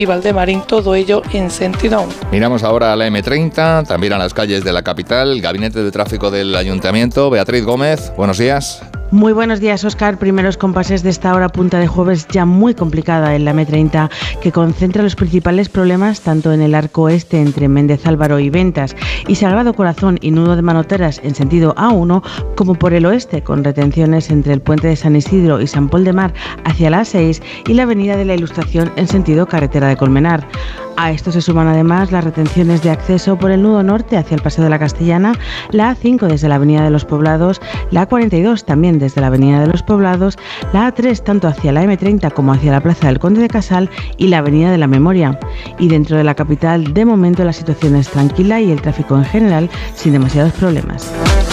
y Valdemarín, todo ello en sentido 1. Miramos ahora a la M30, también a las calles de la capital. Gabinete de Tráfico del Ayuntamiento. Beatriz Gómez, buenos días. Muy buenos días, Óscar. Primeros compases de esta hora punta de jueves ya muy complicada en la M30, que concentra los principales problemas tanto en el arco oeste entre Méndez Álvaro y Ventas y Sagrado Corazón y Nudo de Manoteras en sentido A1, como por el oeste, con retenciones entre el puente de San Isidro y San Pol de Mar hacia la A6 y la avenida de la Ilustración en sentido carretera de Colmenar. A esto se suman además las retenciones de acceso por el nudo norte hacia el Paseo de la Castellana, la A5 desde la Avenida de los Poblados, la A42 también desde la Avenida de los Poblados, la A3 tanto hacia la M30 como hacia la Plaza del Conde de Casal y la Avenida de la Memoria. Y dentro de la capital, de momento la situación es tranquila y el tráfico en general sin demasiados problemas.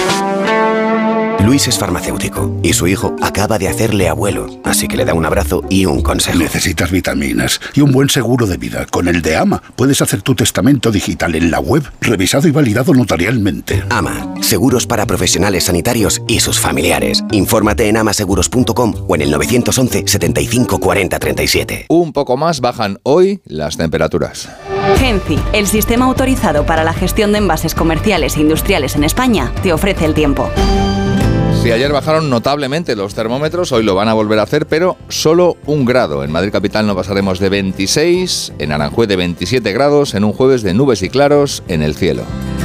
Luis es farmacéutico y su hijo acaba de hacerle abuelo, así que le da un abrazo y un consejo. Necesitas vitaminas y un buen seguro de vida. Con el de AMA puedes hacer tu testamento digital en la web, revisado y validado notarialmente. AMA, seguros para profesionales sanitarios y sus familiares. Infórmate en amaseguros.com o en el 911 75 40 37. Un poco más bajan hoy las temperaturas. Genci, el sistema autorizado para la gestión de envases comerciales e industriales en España, te ofrece el tiempo. Si ayer bajaron notablemente los termómetros, hoy lo van a volver a hacer, pero solo 1 grado. En Madrid capital no pasaremos de 26, en Aranjuez de 27 grados, en un jueves de nubes y claros en el cielo.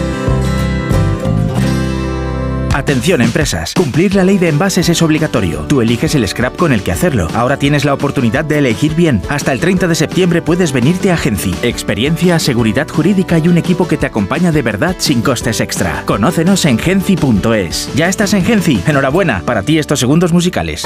Atención empresas, cumplir la ley de envases es obligatorio. Tú eliges el scrap con el que hacerlo. Ahora tienes la oportunidad de elegir bien. Hasta el 30 de septiembre puedes venirte a Genci. Experiencia, seguridad jurídica y un equipo que te acompaña de verdad sin costes extra. Conócenos en genci.es. ¿Ya estás en Genci? Enhorabuena, para ti estos segundos musicales.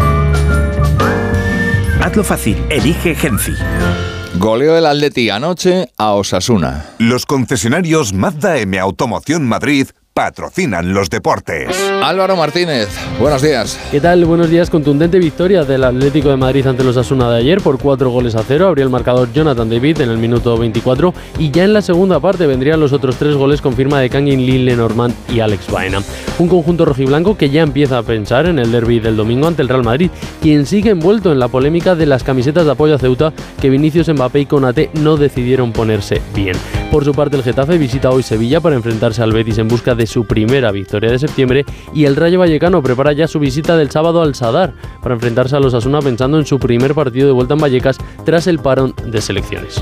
Hazlo fácil, elige Genci. Goleó el Atleti anoche a Osasuna. Los concesionarios Mazda M Automoción Madrid patrocinan los deportes. Álvaro Martínez, buenos días. ¿Qué tal? Buenos días. Contundente victoria del Atlético de Madrid ante los Osasuna de ayer por 4-0. Abrió el marcador Jonathan David en el minuto 24 y ya en la segunda parte vendrían los otros 3 goles con firma de Kangin Lee, Lenormand y Alex Baena. Un conjunto rojiblanco que ya empieza a pensar en el derbi del domingo ante el Real Madrid, quien sigue envuelto en la polémica de las camisetas de apoyo a Ceuta que Vinicius, Mbappé y Konaté no decidieron ponerse bien. Por su parte, el Getafe visita hoy Sevilla para enfrentarse al Betis en busca de su primera victoria de septiembre y el Rayo Vallecano prepara ya su visita del sábado al Sadar para enfrentarse a los Osasuna pensando en su primer partido de vuelta en Vallecas tras el parón de selecciones.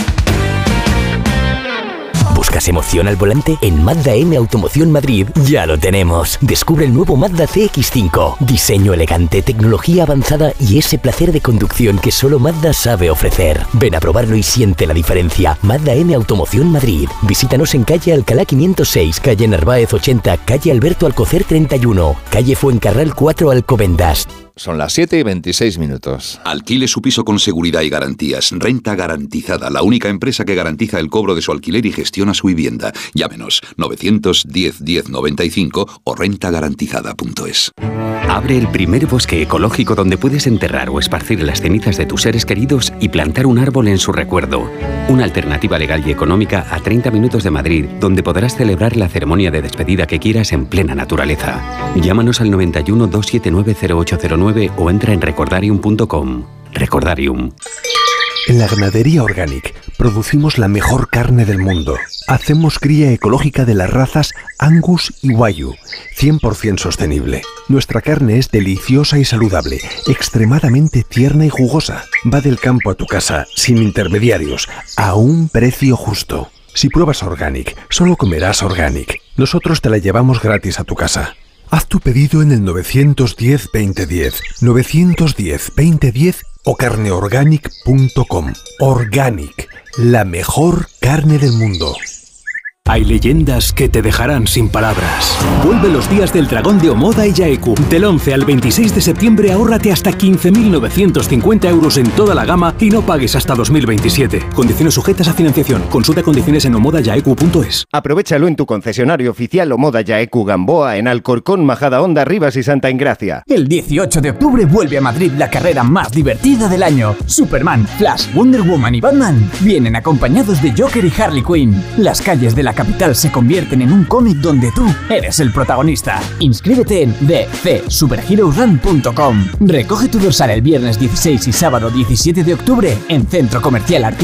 ¿Buscas emoción al volante? En Mazda M Automoción Madrid ya lo tenemos. Descubre el nuevo Mazda CX-5. Diseño elegante, tecnología avanzada y ese placer de conducción que solo Mazda sabe ofrecer. Ven a probarlo y siente la diferencia. Mazda M Automoción Madrid. Visítanos en calle Alcalá 506, calle Narváez 80, calle Alberto Alcocer 31, calle Fuencarral 4 Alcobendas. Son las 7:26. Alquile su piso con seguridad y garantías. Renta Garantizada, la única empresa que garantiza el cobro de su alquiler y gestiona su vivienda. Llámenos 910 10 95 o rentagarantizada.es. Abre el primer bosque ecológico donde puedes enterrar o esparcir las cenizas de tus seres queridos y plantar un árbol en su recuerdo. Una alternativa legal y económica a 30 minutos de Madrid, donde podrás celebrar la ceremonia de despedida que quieras en plena naturaleza. Llámanos al 91 279 0809 o entra en recordarium.com. Recordarium. En la Ganadería Organic producimos la mejor carne del mundo. Hacemos cría ecológica de las razas Angus y Wagyu, 100% sostenible. Nuestra carne es deliciosa y saludable, extremadamente tierna y jugosa. Va del campo a tu casa, sin intermediarios, a un precio justo. Si pruebas Organic, solo comerás Organic. Nosotros te la llevamos gratis a tu casa. Haz tu pedido en el 910-2010, 910-2010 o carneorganic.com. Organic, la mejor carne del mundo. Hay leyendas que te dejarán sin palabras. Vuelve los días del dragón de Omoda y Yaeku. Del 11 al 26 de septiembre ahórrate hasta 15.950 euros en toda la gama y no pagues hasta 2027. Condiciones sujetas a financiación. Consulta condiciones en omodayaeku.es. Aprovéchalo en tu concesionario oficial Omoda Yaeku Gamboa en Alcorcón, Majadahonda, Rivas y Santa Engracia. El 18 de octubre vuelve a Madrid la carrera más divertida del año. Superman, Flash, Wonder Woman y Batman vienen acompañados de Joker y Harley Quinn. Las calles de la capital capital se convierten en un cómic donde tú eres el protagonista. Inscríbete en dcsuperheroesrun.com. Recoge tu dorsal el viernes 16 y sábado 17 de octubre en Centro Comercial Artista.